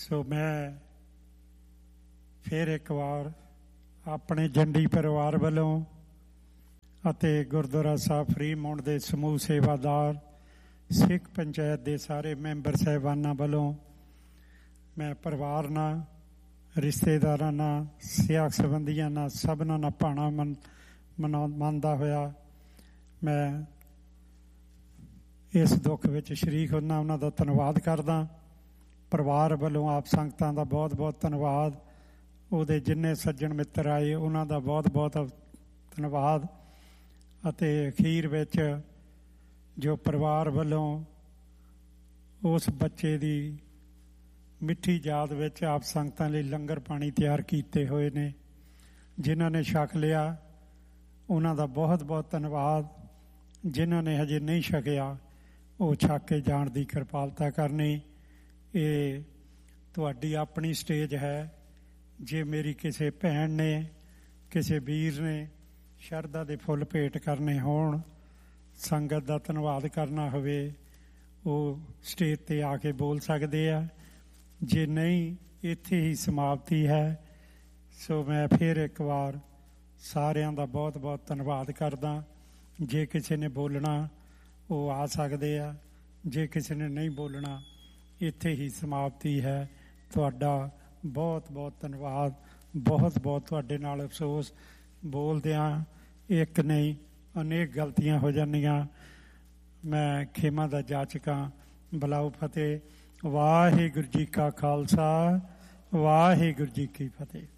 ਸੋ ਮੈਂ ਫਿਰ ਇੱਕ ਵਾਰ ਆਪਣੇ ਜੰਡੀ ਪਰਿਵਾਰ ਵੱਲੋਂ ਅਤੇ ਗੁਰਦੁਆਰਾ ਸਾਹਿਬ ਫਰੀਮੌਂਟ ਦੇ ਸਮੂਹ ਸੇਵਾਦਾਰ, ਸਿੱਖ ਪੰਚਾਇਤ ਦੇ ਸਾਰੇ ਮੈਂਬਰ ਸਾਹਿਬਾਨਾਂ ਵੱਲੋਂ ਮੈਂ ਪਰਿਵਾਰ ਨਾਲ, ਰਿਸ਼ਤੇਦਾਰਾਂ ਨਾਲ, ਸਿਆਖ ਸੰਬੰਧੀਆਂ ਨਾਲ, ਸਭਨਾਂ ਨਾਲ ਭਾਣਾ ਮੰਨਦਾ ਹੋਇਆ ਮੈਂ ਇਸ ਦੁੱਖ ਵਿੱਚ ਸ਼ਰੀਕ ਹੁੰਦਾ, ਉਹਨਾਂ ਦਾ ਧੰਨਵਾਦ ਕਰਦਾ। ਪਰਿਵਾਰ ਵੱਲੋਂ ਆਪ ਸੰਗਤਾਂ ਦਾ ਬਹੁਤ ਬਹੁਤ ਧੰਨਵਾਦ। ਉਹਦੇ ਜਿੰਨੇ ਸੱਜਣ ਮਿੱਤਰ ਆਏ ਉਹਨਾਂ ਦਾ ਬਹੁਤ ਬਹੁਤ ਧੰਨਵਾਦ। ਅਤੇ ਅਖੀਰ ਵਿੱਚ ਜੋ ਪਰਿਵਾਰ ਵੱਲੋਂ ਉਸ ਬੱਚੇ ਦੀ ਮਿੱਠੀ ਯਾਦ ਵਿੱਚ ਆਪ ਸੰਗਤਾਂ ਲਈ ਲੰਗਰ ਪਾਣੀ ਤਿਆਰ ਕੀਤੇ ਹੋਏ ਨੇ, ਜਿਨ੍ਹਾਂ ਨੇ ਛਕ ਲਿਆ ਉਹਨਾਂ ਦਾ ਬਹੁਤ ਬਹੁਤ ਧੰਨਵਾਦ। ਜਿਨ੍ਹਾਂ ਨੇ ਹਜੇ ਨਹੀਂ ਛਕਿਆ ਉਹ ਛਕ ਕੇ ਜਾਣ ਦੀ ਕਿਰਪਾਲਤਾ ਕਰਨੀ। ਇਹ ਤੁਹਾਡੀ ਆਪਣੀ ਸਟੇਜ ਹੈ। ਜੇ ਮੇਰੀ ਕਿਸੇ ਭੈਣ ਨੇ, ਕਿਸੇ ਵੀਰ ਨੇ ਸ਼ਰਧਾ ਦੇ ਫੁੱਲ ਭੇਟ ਕਰਨੇ ਹੋਣ, ਸੰਗਤ ਦਾ ਧੰਨਵਾਦ ਕਰਨਾ ਹੋਵੇ, ਉਹ ਸਟੇਜ 'ਤੇ ਆ ਕੇ ਬੋਲ ਸਕਦੇ ਆ। ਜੇ ਨਹੀਂ, ਇੱਥੇ ਹੀ ਸਮਾਪਤੀ ਹੈ। ਸੋ ਮੈਂ ਫਿਰ ਇੱਕ ਵਾਰ ਸਾਰਿਆਂ ਦਾ ਬਹੁਤ ਬਹੁਤ ਧੰਨਵਾਦ ਕਰਦਾ। ਜੇ ਕਿਸੇ ਨੇ ਬੋਲਣਾ ਉਹ ਆ ਸਕਦੇ ਆ, ਜੇ ਕਿਸੇ ਨੇ ਨਹੀਂ ਬੋਲਣਾ ਇੱਥੇ ਹੀ ਸਮਾਪਤੀ ਹੈ। ਤੁਹਾਡਾ ਬਹੁਤ ਬਹੁਤ ਧੰਨਵਾਦ। ਬਹੁਤ ਬਹੁਤ ਤੁਹਾਡੇ ਨਾਲ ਅਫਸੋਸ, ਬੋਲਦਿਆਂ ਇੱਕ ਨਹੀਂ ਅਨੇਕ ਗਲਤੀਆਂ ਹੋ ਜਾਂਦੀਆਂ। ਮੈਂ ਖੇਮਾ ਦਾ ਜਾਚਕ ਹਾਂ। ਬੁਲਾਓ ਫਤਿਹ। ਵਾਹਿਗੁਰੂ ਜੀ ਕਾ ਖਾਲਸਾ, ਵਾਹਿਗੁਰੂ ਜੀ ਕੀ ਫਤਿਹ।